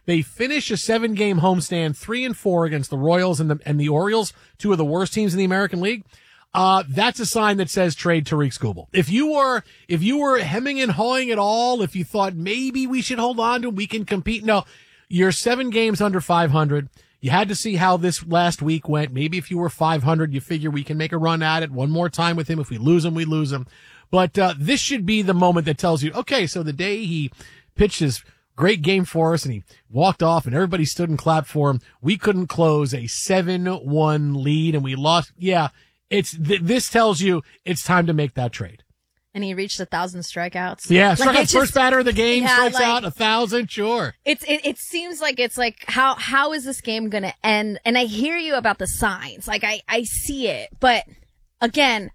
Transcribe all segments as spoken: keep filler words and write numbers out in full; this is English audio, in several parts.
they finish a seven-game homestand, three and four against the Royals and the and the Orioles, two of the worst teams in the American League. Uh, that's a sign that says trade Tariq Skubal. If you were, if you were hemming and hawing at all, if you thought maybe we should hold on to him, we can compete. No, you're seven games under five hundred. You had to see how this last week went. Maybe if you were five hundred, you figure we can make a run at it one more time with him. If we lose him, we lose him. But, uh, this should be the moment that tells you, okay, so the day he pitched his great game for us and he walked off and everybody stood and clapped for him, we couldn't close a seven one lead and we lost. Yeah. It's th- this tells you it's time to make that trade. And he reached a thousand strikeouts. Yeah, struck out first batter of the game, yeah, strikes like, out a thousand. Sure. It's it, it seems like it's like how how is this game going to end? And I hear you about the signs, like I I see it, but again,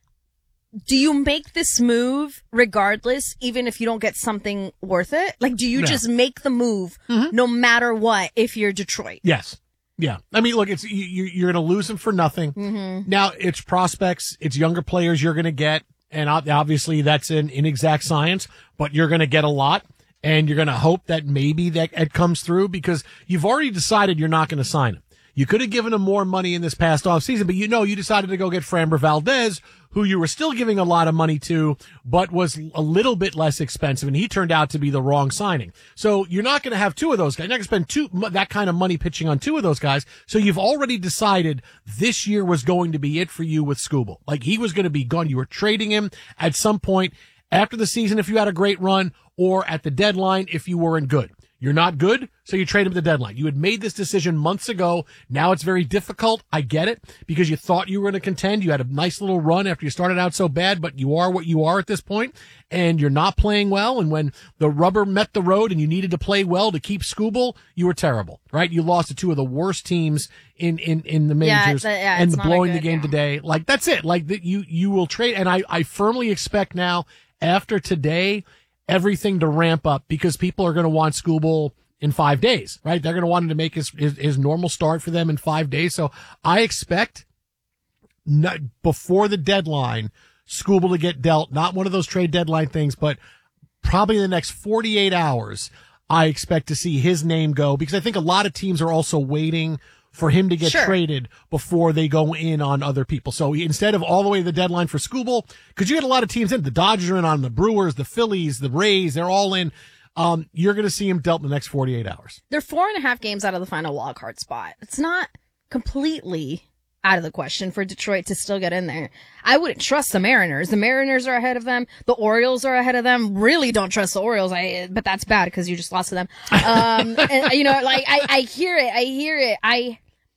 do you make this move regardless, even if you don't get something worth it? Like, do you no. just make the move mm-hmm. no matter what if you're Detroit? Yes. Yeah. I mean, look, it's, you, you're going to lose them for nothing. Mm-hmm. Now, it's prospects, it's younger players you're going to get. And obviously that's an inexact science, but you're going to get a lot. And you're going to hope that maybe that it comes through because you've already decided you're not going to sign him. You could have given him more money in this past offseason, but you know, you decided to go get Framber Valdez, who you were still giving a lot of money to, but was a little bit less expensive, and he turned out to be the wrong signing. So you're not going to have two of those guys. You're not going to spend two, that kind of money pitching on two of those guys. So you've already decided this year was going to be it for you with Skubal. Like, he was going to be gone. You were trading him at some point after the season if you had a great run, or at the deadline if you weren't good. You're not good, so you trade him at the deadline. You had made this decision months ago. Now it's very difficult. I get it, because you thought you were going to contend. You had a nice little run after you started out so bad, but you are what you are at this point, and you're not playing well. And when the rubber met the road and you needed to play well to keep Skubal, you were terrible, right? You lost to two of the worst teams in, in, in the majors, yeah, a, yeah, and the blowing good, the game yeah. today. Like, that's it. Like, that you, you will trade. And I, I firmly expect now, after today, everything to ramp up, because people are going to want Skubal in five days, right? They're going to want him to make his, his, his normal start for them in five days. So I expect not, before the deadline, Skubal to get dealt, not one of those trade deadline things, but probably in the next forty-eight hours, I expect to see his name go, because I think a lot of teams are also waiting for him to get sure. traded before they go in on other people. So instead of all the way to the deadline for Skubal, because you had a lot of teams in, the Dodgers are in on the Brewers, the Phillies, the Rays, they're all in. Um, you're going to see him dealt in the next forty-eight hours. They're four and a half games out of the final wild card spot. It's not completely out of the question for Detroit to still get in there. I wouldn't trust the Mariners. The Mariners are ahead of them. The Orioles are ahead of them. Really don't trust the Orioles. I, but that's bad because you just lost to them. Um, and, you know, like, I, I hear it. I hear it. I,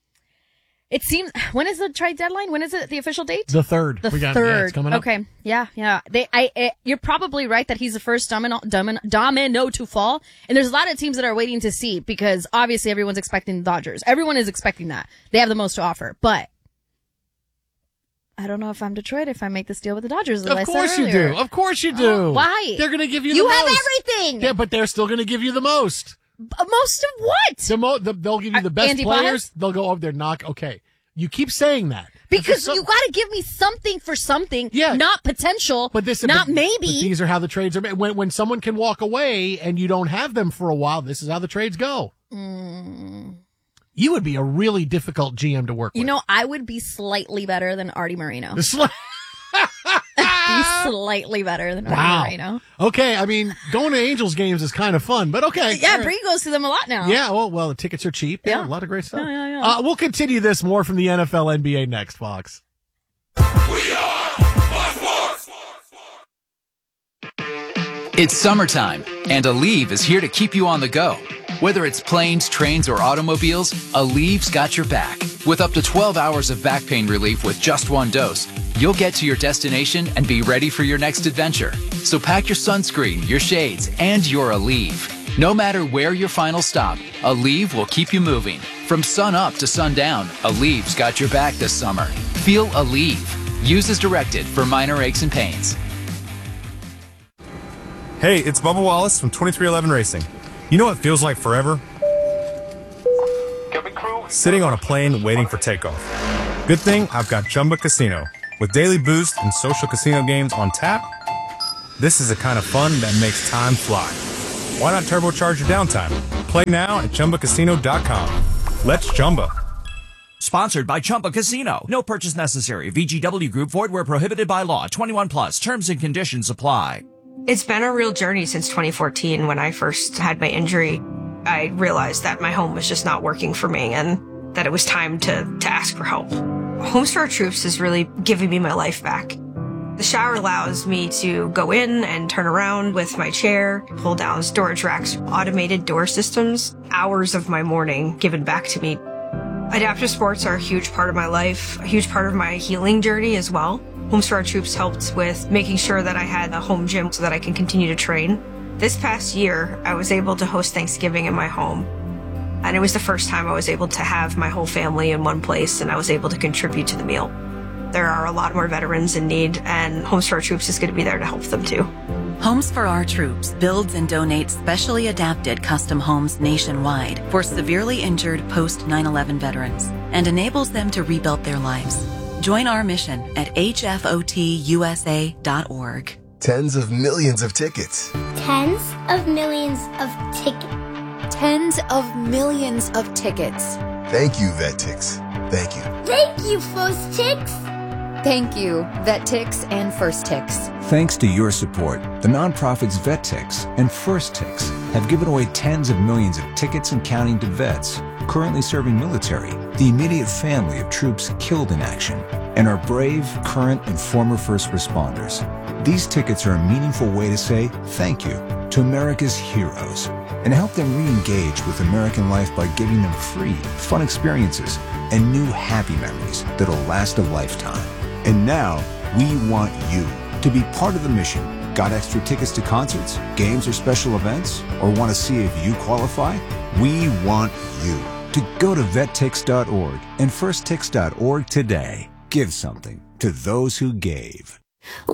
It seems, when is the trade deadline? When is it the official date? The third. The we got, third. Yeah, it's coming up. Okay. Yeah, yeah. They, I, I, you're probably right that he's the first domino, domino, domino to fall. And there's a lot of teams that are waiting to see, because obviously everyone's expecting the Dodgers. Everyone is expecting that. They have the most to offer. But I don't know if I'm Detroit if I make this deal with the Dodgers. Of course you do. Of course you do. Oh, why? They're going to give you the you most. You have everything. Yeah, but they're still going to give you the most. Most of what? The mo- the, they'll give you the best Andy players. Platt? They'll go, oh, they're not. Okay. You keep saying that. Because some, you got to give me something for something, yeah, not potential, but this, not but, maybe. But these are how the trades are made. When, when someone can walk away and you don't have them for a while, this is how the trades go. Mm. You would be a really difficult G M to work with. You know, I would be slightly better than Artie Moreno. Sli- be slightly better than Artie wow. Moreno. Okay, I mean, going to Angels games is kind of fun, but okay. Yeah, right. Bree goes to them a lot now. Yeah, well, well, the tickets are cheap. Yeah, yeah, a lot of great stuff. Yeah, yeah, yeah. Uh, we'll continue this more from the N F L N B A next, Fox. We are Fox. It's summertime, and Aleve is here to keep you on the go. Whether it's planes, trains, or automobiles, Aleve's got your back. With up to twelve hours of back pain relief with just one dose, you'll get to your destination and be ready for your next adventure. So pack your sunscreen, your shades, and your Aleve. No matter where your final stop, Aleve will keep you moving. From sun up to sundown, Aleve's got your back this summer. Feel Aleve. Use as directed for minor aches and pains. Hey, it's Bubba Wallace from twenty-three eleven Racing. You know what feels like forever? Sitting on a plane waiting for takeoff. Good thing I've got Chumba Casino. With daily boost and social casino games on tap, this is the kind of fun that makes time fly. Why not turbocharge your downtime? Play now at Chumba Casino dot com. Let's Chumba. Sponsored by Chumba Casino. No purchase necessary. V G W Group. Void where prohibited by law. twenty-one plus. Terms and conditions apply. It's been a real journey since twenty fourteen when I first had my injury. I realized that my home was just not working for me and that it was time to, to ask for help. Homes for Our Troops is really giving me my life back. The shower allows me to go in and turn around with my chair, pull down storage racks, automated door systems, hours of my morning given back to me. Adaptive sports are a huge part of my life, a huge part of my healing journey as well. Homes for Our Troops helped with making sure that I had a home gym so that I can continue to train. This past year, I was able to host Thanksgiving in my home. And it was the first time I was able to have my whole family in one place and I was able to contribute to the meal. There are a lot more veterans in need and Homes for Our Troops is going to be there to help them too. Homes for Our Troops builds and donates specially adapted custom homes nationwide for severely injured post nine eleven veterans and enables them to rebuild their lives. Join our mission at H F O T U S A dot org. Tens of millions of tickets. Tens of millions of tickets. Tens of millions of tickets. Thank you, VetTix. Thank you. Thank you, First Tix. Thank you, VetTix and First Tix. Thanks to your support, the nonprofits VetTix and First Tix have given away tens of millions of tickets and counting to vets currently serving military, the immediate family of troops killed in action, and our brave, current, and former first responders. These tickets are a meaningful way to say thank you to America's heroes and help them re-engage with American life by giving them free, fun experiences and new happy memories that'll last a lifetime. And now, we want you to be part of the mission. Got extra tickets to concerts, games, or special events? Or want to see if you qualify? We want you to go to vet tix dot org and first tix dot org today. Give something to those who gave.